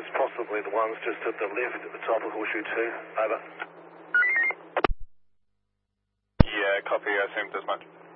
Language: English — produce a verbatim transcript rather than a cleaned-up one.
It's possibly the ones just at the left at the top of Horseshoe two. Over. Yeah, copy. I assumed as much.